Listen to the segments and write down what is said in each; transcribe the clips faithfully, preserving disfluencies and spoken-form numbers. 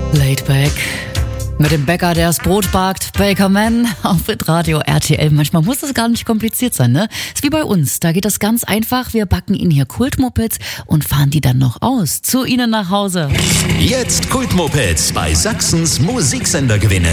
Laid Back. Mit dem Bäcker, der das Brot backt, Bakerman auf Radio R T L. Manchmal muss das gar nicht kompliziert sein, ne? Ist wie bei uns, da geht das ganz einfach. Wir backen Ihnen hier Kultmopeds und fahren die dann noch aus. Zu Ihnen nach Hause. Jetzt Kultmopeds bei Sachsens Musiksender gewinnen.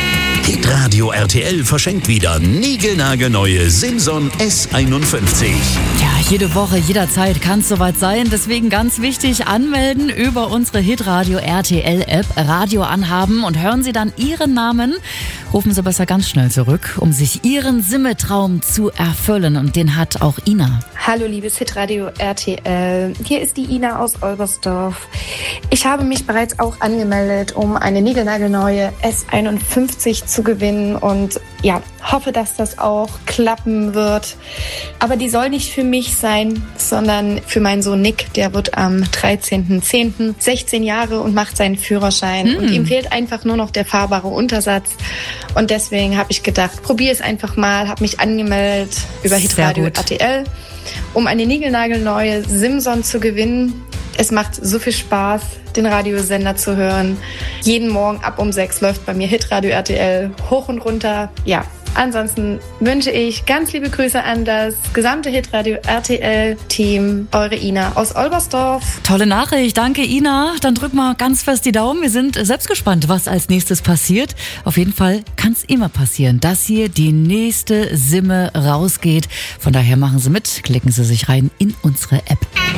Hitradio R T L verschenkt wieder niegelnagelneue Simson S einundfünfzig. Ja, jede Woche, jederzeit kann es soweit sein. Deswegen ganz wichtig, anmelden über unsere Hitradio R T L App, Radio anhaben und hören Sie dann Ihren Namen. Rufen Sie besser ganz schnell zurück, um sich Ihren Simmetraum zu erfüllen. Und den hat auch Ina. Hallo liebes Hitradio R T L, hier ist die Ina aus Olbersdorf. Ich habe mich bereits auch angemeldet, um eine niegelnagelneue S einundfünfzig zu gewinnen und ja, hoffe, dass das auch klappen wird. Aber die soll nicht für mich sein, sondern für meinen Sohn Nick. Der wird am dreizehnten zehnten sechzehn Jahre und macht seinen Führerschein. Mm. Und ihm fehlt einfach nur noch der fahrbare Untersatz. Und deswegen habe ich gedacht, probiere es einfach mal, habe mich angemeldet über Hitradio R T L, um eine niegelnagelneue Simson zu gewinnen. Es macht so viel Spaß, den Radiosender zu hören. Jeden Morgen ab um sechs läuft bei mir Hitradio R T L hoch und runter. Ja, ansonsten wünsche ich ganz liebe Grüße an das gesamte Hitradio R T L-Team. Eure Ina aus Olbersdorf. Tolle Nachricht, danke Ina. Dann drück mal ganz fest die Daumen. Wir sind selbst gespannt, was als nächstes passiert. Auf jeden Fall kann es immer passieren, dass hier die nächste Simme rausgeht. Von daher machen Sie mit, klicken Sie sich rein in unsere App.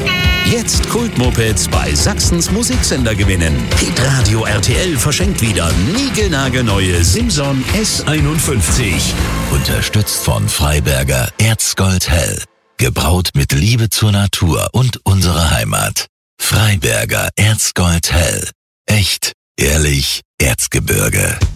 Jetzt Kultmopeds bei Sachsens Musiksender gewinnen. Hitradio R T L verschenkt wieder niegelnagelneue Simson S einundfünfzig. Unterstützt von Freiberger Erzgold Hell. Gebraut mit Liebe zur Natur und unserer Heimat. Freiberger Erzgold Hell. Echt, ehrlich, Erzgebirge.